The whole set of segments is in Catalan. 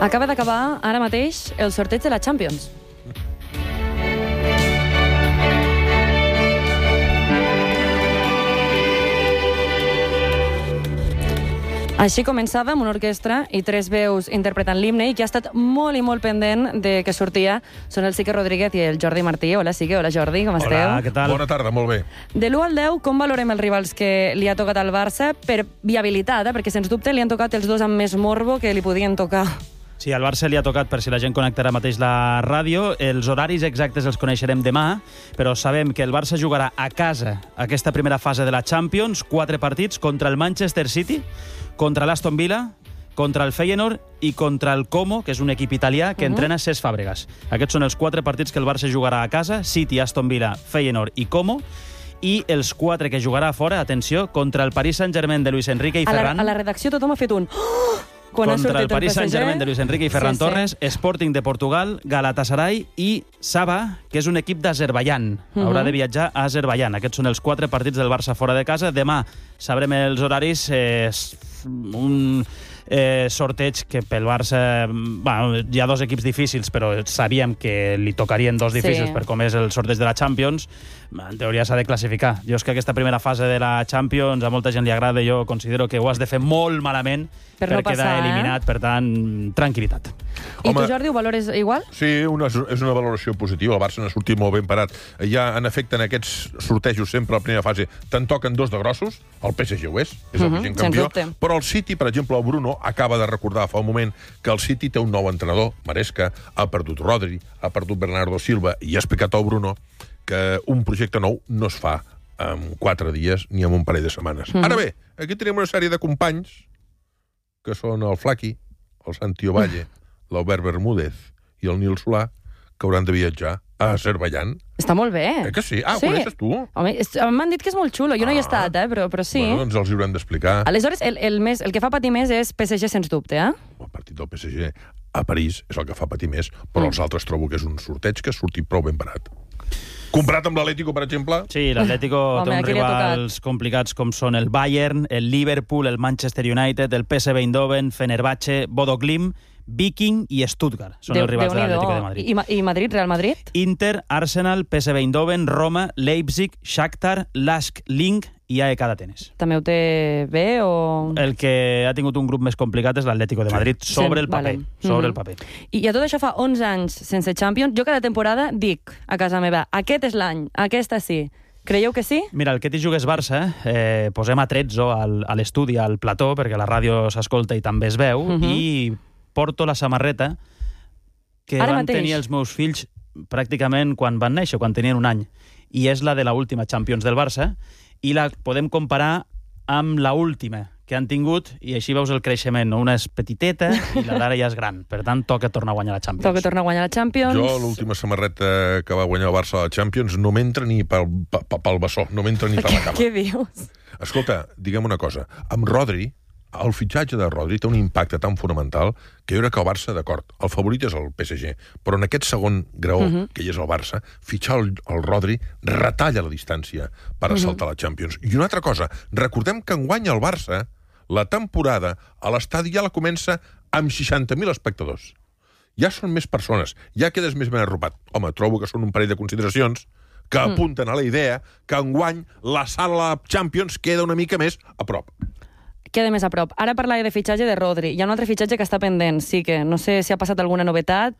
Acaba d'acabar ara mateix el sorteig de la Champions. Així començava amb una orquestra i 3 veus interpretant l'himne i qui ha estat molt i molt pendent de que sortia són el Sique Rodríguez i el Jordi Martí. Hola, Sique. Hola, Jordi. Com esteu? Hola, què tal? Bona tarda, molt bé. De l'1 al 10, com valorem els rivals que li ha tocat al Barça per viabilitat, perquè sens dubte li han tocat els dos amb més morbo que li podien tocar. Sí, al Barça li ha tocat, per si la gent connectarà mateix la ràdio, els horaris exactes els coneixerem demà, però sabem que el Barça jugarà a casa aquesta primera fase de la Champions, 4 partits contra el Manchester City, contra l'Aston Villa, contra el Feyenoord i contra el Como, que és un equip italià que entrena Cesc Fàbregas. Aquests són els 4 partits que el Barça jugarà a casa, City, Aston Villa, Feyenoord i Como, i els 4 que jugarà a fora, atenció, contra el Paris Saint-Germain de Luis Enrique i Ferran. A la redacció tothom ha fet un... Quan contra el Paris Saint-Germain de Luis Enrique i Ferran Torres, Sporting de Portugal, Galatasaray i Sabah, que és un equip d'Azerbaiyán. Haurà de viatjar a Azerbaiyán. Aquests són els 4 partits del Barça fora de casa. Demà sabrem els horaris. Un sorteig que pel Barça... Bueno, hi ha 2 equips difícils, però sabíem que li tocarien 2 difícils per com és el sorteig de la Champions. En teoria s'ha de classificar. Jo és que aquesta primera fase de la Champions a molta gent li agrada. Jo considero que ho has de fer molt malament per no quedar eliminat. Per tant, tranquil·litat. I tu, Jordi, ho valores igual? Sí, és una valoració positiva. El Barça n'ha sortit molt ben parat. Ja, en efecte, en aquests sortejos sempre a la primera fase te'n toquen 2 de grossos. El PSG ho és el vigent campió. Però el City, per exemple, el Bruno, acaba de recordar fa un moment que el City té un nou entrenador, Maresca, ha perdut Rodri, ha perdut Bernardo Silva, i ha explicat al Bruno que un projecte nou no es fa en 4 dies ni en un parell de setmanes. Ara bé, aquí tenim una sèrie de companys que són el Flaqui, el Santi Ovalle, l'Albert Bermúdez i el Nil Solà, que hauran de viatjar a Azerbaiyán. Està molt bé. Que sí? Ah, sí. Ho coneixes tu? Home, m'han dit que és molt xulo. Jo no hi he estat, però sí. Bueno, doncs els hi haurem d'explicar. Aleshores, el que fa patir més és PSG, sens dubte, eh? El partit del PSG a París és el que fa patir més, però els altres trobo que és un sorteig que ha sortit prou ben barat. Comparat amb l'Atlético, per exemple? Sí, l'Atlético té uns rivals complicats com són el Bayern, el Liverpool, el Manchester United, el PSV Eindhoven, Fenerbahce, Bodo Glimt, Viking i Stuttgart. Són els rivals de l'Atlético de Madrid. I Madrid, Real Madrid? Inter, Arsenal, PSV Eindhoven, Roma, Leipzig, Shakhtar, Lask Linz i AEK d'Atenes. També ho té bé o...? El que ha tingut un grup més complicat és l'Atlético de Madrid, sobre el paper. Sobre el paper. I a tot això fa 11 anys sense Champions. Jo cada temporada dic a casa meva, aquest és l'any, aquesta sí. Creieu que sí? Mira, el que t'hi jugues Barça, posem a Trezzo a l'estudi, al plató, perquè la ràdio s'escolta i també es veu, i porto la samarreta que van tenir els meus fills pràcticament quan van néixer, quan tenien un any. I és la de l'última Champions del Barça, i la podem comparar amb l'última que han tingut, i així veus el creixement. Una és petiteta i la d'ara ja és gran. Per tant, toca tornar a guanyar la Champions. Toca tornar a guanyar la Champions. Jo, l'última samarreta que va guanyar el Barça a la Champions no m'entra ni pel bessó, no m'entra ni per la cama. Què dius? Escolta, diguem una cosa. Amb Rodri, el fitxatge de Rodri té un impacte tan fonamental que jo crec que el Barça, d'acord, el favorit és el PSG, però en aquest segon graó, que hi és el Barça, fitxar el Rodri retalla la distància per assaltar la Champions. I una altra cosa, recordem que enguany el Barça, la temporada, a l'estadi ja la comença amb 60.000 espectadors. Ja són més persones, ja quedes més ben arropat. Home, trobo que són un parell de consideracions que apunten a la idea que enguany la sala Champions queda una mica més a prop. Queda més a prop. Ara parlava de fitxatge de Rodri. Hi ha un altre fitxatge que està pendent, sí que no sé si ha passat alguna novetat.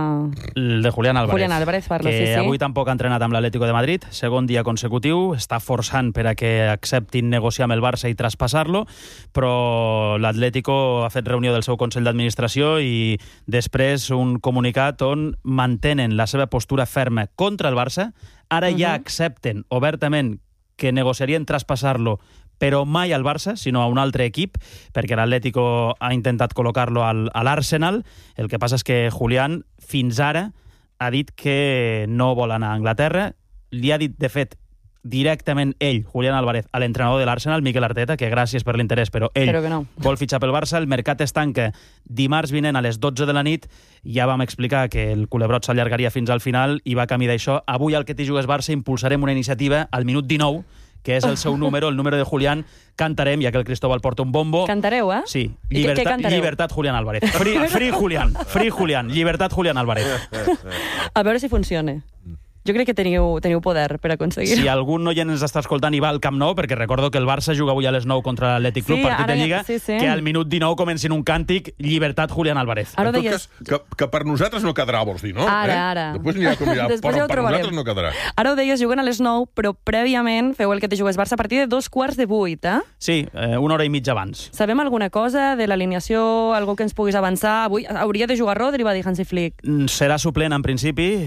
El de Julián Álvarez. Julián Álvarez parla, que sí. Avui tampoc ha entrenat amb l'Atlético de Madrid, segon dia consecutiu, està forçant per a que acceptin negociar amb el Barça i traspassar-lo, però l'Atlético ha fet reunió del seu Consell d'Administració i després un comunicat on mantenen la seva postura ferma contra el Barça. Ara ja accepten obertament que negociarien traspassar-lo, però mai al Barça, sinó a un altre equip, perquè l'Atlético ha intentat col·locar-lo a l'Arsenal. El que passa és que Julián fins ara ha dit que no vol anar a Anglaterra. Li ha dit, de fet, directament ell, Julián Álvarez, a l'entrenador de l'Arsenal, Mikel Arteta, que gràcies per l'interès, però ell vol fitxar pel Barça. El mercat es tanca dimarts vinent a les 12 de la nit. Ja vam explicar que el culebrot s'allargaria fins al final i va camí d'això. Avui al que t'hi jugues Barça impulsarem una iniciativa al minut 19 que és el seu número, el número de Julián, cantarem, ja que el Cristóbal porta un bombo. Cantareu, eh? Sí. Què cantareu? Llibertat Julián Álvarez. Free Julián. Llibertat Julián Álvarez. A veure si funciona. Jo crec que teniu poder per aconseguir-ho. Si algun oient ens està escoltant i va al Camp Nou, perquè recordo que el Barça juga avui a les 9 contra l'Atlètic Club, partit de Lliga, que al minut 19 comencin un càntic Llibertat Julián Álvarez. En tot cas, que per nosaltres no quedarà, vols dir, no? Ara. Després anirà com anirà, però per nosaltres no quedarà. Ara ho deies, juguen a les 9, però prèviament feu el que te jugues Barça a partir de 7:15, eh? Sí, una hora i mitja abans. Sabem alguna cosa de l'alineació, algú que ens puguis avançar? Avui hauria de jugar Rodri, va dir Hansi Flick. Serà suplent en principi.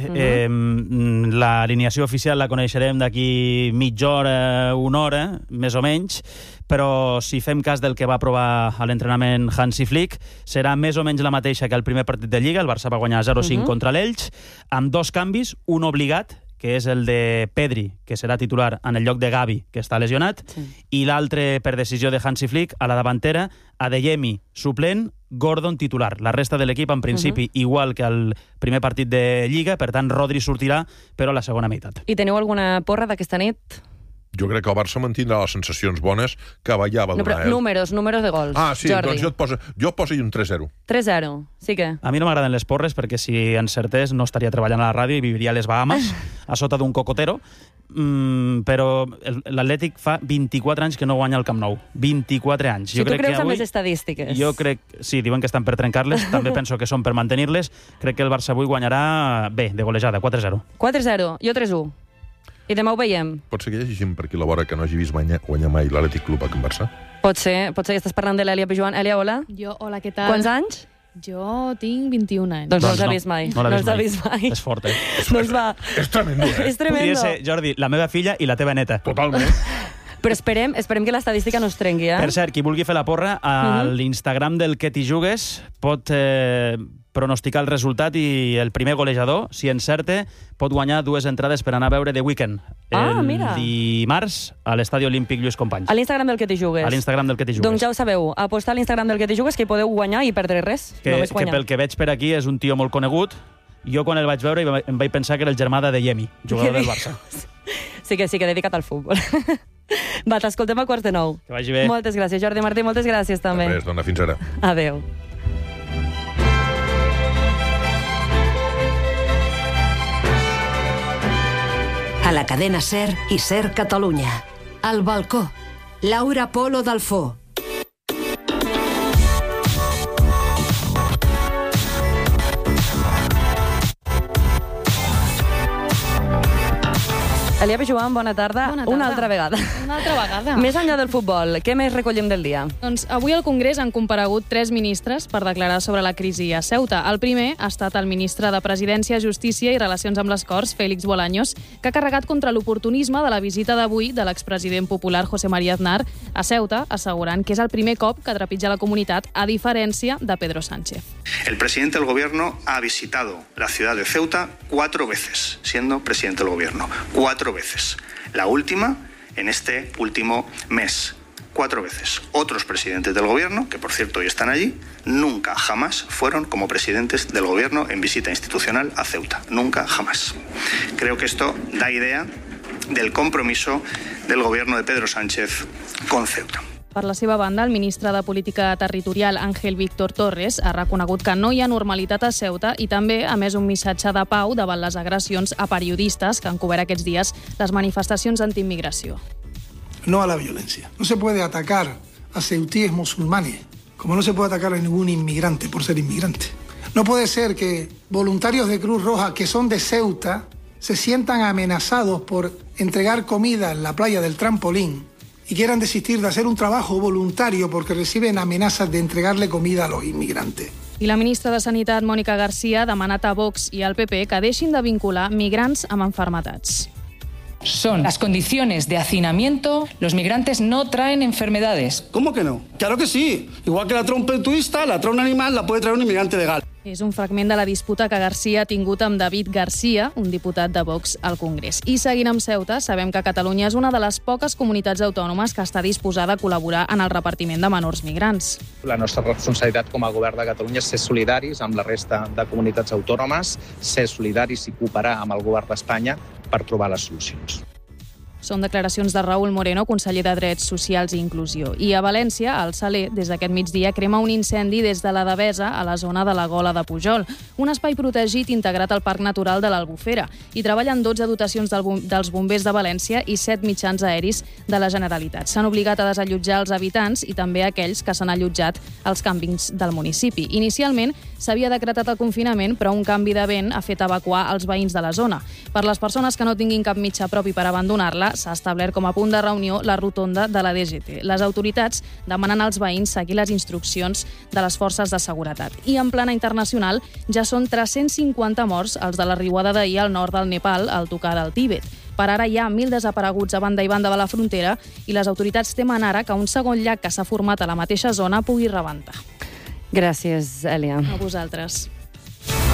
L'alineació oficial la coneixerem d'aquí mitja hora, una hora, més o menys, però si fem cas del que va aprovar a l'entrenament Hansi Flick, serà més o menys la mateixa que el primer partit de Lliga. El Barça va guanyar 0-5 contra l'Elx, amb 2 canvis, un obligat, que és el de Pedri, que serà titular en el lloc de Gavi, que està lesionat, i l'altre, per decisió de Hansi Flick, a la davantera, Adeyemi, suplent, Gordon titular. La resta de l'equip, en principi, igual que el primer partit de Lliga, per tant, Rodri sortirà, però a la segona meitat. I teniu alguna porra d'aquesta nit? Jo crec que el Barça mantindrà les sensacions bones que ja va donar. Números de gols. Sí, Jordi. doncs jo et poso un 3-0. 3-0, sí que... A mi no m'agraden les porres perquè si encertés no estaria treballant a la ràdio i viviria a les Bahamas, a sota d'un cocotero, però l'Atlètic fa 24 anys que no guanya el Camp Nou. 24 anys. Si tu creus en les estadístiques. Jo crec... Sí, diuen que estan per trencar-les, també penso que són per mantenir-les. Crec que el Barça avui guanyarà bé, de golejada, 4-0. 4-0, jo 3-1. I demà ho veiem. Pot ser que hi hagi gent per aquí a la vora que no hagi vist guanyar mai l'Atlètic Club a Can Barça? Pot ser, ja estàs parlant de l'Èlia Pijuan. Èlia, hola. Hola, què tal? Quants anys? Jo tinc 21 anys. Doncs no els ha vist mai. No els ha vist mai. És fort, eh? Doncs va. És tremendo, eh? És tremendo. Podria ser, Jordi, la meva filla i la teva neta. Totalment. Però esperem que l'estadística no es trenqui, eh? Per cert, qui vulgui fer la porra, a l'Instagram del Que t'hi jugues pot pronosticar el resultat i el primer golejador, si encerte, pot guanyar 2 entrades per anar a veure The Weeknd mira. Dimarts a l'Estadi Olímpic Lluís Companys. A l'Instagram del Que t'hi jugues. A l'Instagram del Que t'hi jugues. Doncs ja ho sabeu, apostar a l'Instagram del Que t'hi jugues que hi podeu guanyar i perdre res. Que pel que veig per aquí és un tio molt conegut. Jo quan el vaig veure em vaig pensar que era el germà de Adeyemi, jugador del Barça. Sí que dedicat al futbol. Va, t'escoltem a 8:45. Que vagi bé. Moltes gràcies, Jordi Martí, moltes gràcies també. Res, dona, fins ara. Adéu. A la cadena SER i SER Catalunya. Al balcó. Laura Polo Dalfó. Elia Pijuan, bona tarda. Una altra vegada. Una altra vegada. Més enllà del futbol, què més recollim del dia? Doncs avui al Congrés han comparegut 3 ministres per declarar sobre la crisi a Ceuta. El primer ha estat el ministre de Presidència, Justícia i Relacions amb les Corts, Félix Bolaños, que ha carregat contra l'oportunisme de la visita d'avui de l'expresident popular José María Aznar a Ceuta, assegurant que és el primer cop que trepitja la comunitat, a diferència de Pedro Sánchez. El presidente del gobierno ha visitado la ciudad de Ceuta 4 veces, siendo presidente del gobierno. 4 veces. La última en este último mes. 4 veces. Otros presidentes del gobierno, que por cierto hoy están allí, nunca jamás fueron como presidentes del gobierno en visita institucional a Ceuta. Nunca jamás. Creo que esto da idea del compromiso del gobierno de Pedro Sánchez con Ceuta. Per la seva banda, el ministre de Política Territorial, Ángel Víctor Torres, ha reconegut que no hi ha normalitat a Ceuta i també ha emès un missatge de pau davant les agressions a periodistas que han cobert aquests dies les manifestacions antiinmigració. No a la violencia. No se puede atacar a ceutíes musulmanes, como no se puede atacar a ningún inmigrante por ser inmigrante. No puede ser que voluntarios de Cruz Roja que son de Ceuta se sientan amenazados por entregar comida en la playa del Trampolín y quieran desistir de hacer un trabajo voluntario porque reciben amenazas de entregarle comida a los inmigrantes. I la ministra de Sanitat, Mónica García, ha demanat a Vox i al PP que deixin de vincular migrants amb enfermetats. Son las condiciones de hacinamiento. Los migrantes no traen enfermedades. ¿Cómo que no? Claro que sí. Igual que la trae un turista, la trae un animal, la puede traer un inmigrante legal. És un fragment de la disputa que García ha tingut amb David García, un diputat de Vox al Congrés. I seguint amb Ceuta, sabem que Catalunya és una de les poques comunitats autònomes que està disposada a col·laborar en el repartiment de menors migrants. La nostra responsabilitat com a govern de Catalunya és ser solidaris amb la resta de comunitats autònomes, ser solidaris i cooperar amb el govern d'Espanya per trobar les solucions. Són declaracions de Raúl Moreno, conseller de Drets Socials i Inclusió. I a València, el Saler, des d'aquest migdia, crema un incendi des de la Devesa a la zona de la Gola de Pujol, un espai protegit integrat al Parc Natural de l'Albufera. Hi treballen 12 dotacions dels bombers de València i 7 mitjans aeris de la Generalitat. S'han obligat a desallotjar els habitants i també aquells que s'han allotjat als càmpings del municipi. Inicialment s'havia decretat el confinament, però un canvi de vent ha fet evacuar els veïns de la zona. Per les persones que no tinguin cap mitjà propi per abandonar-la, s'ha establert com a punt de reunió la rotonda de la DGT. Les autoritats demanen als veïns seguir les instruccions de les forces de seguretat. I en plana internacional ja són 350 morts els de la riuada d'ahir al nord del Nepal, al tocar del Tíbet. Per ara hi ha 1.000 desapareguts a banda i banda de la frontera i les autoritats temen ara que un segon llac que s'ha format a la mateixa zona pugui rebentar. Gràcies, Èlia. A vosaltres.